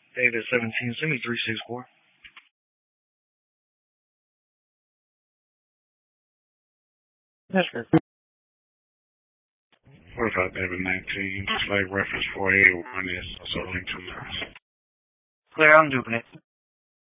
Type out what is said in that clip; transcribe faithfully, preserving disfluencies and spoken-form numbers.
David seventeen, send me three six four. Yes, sir. What about David nineteen? Slave reference four eighty-one is also linked to yours. Clear, I'm doing it.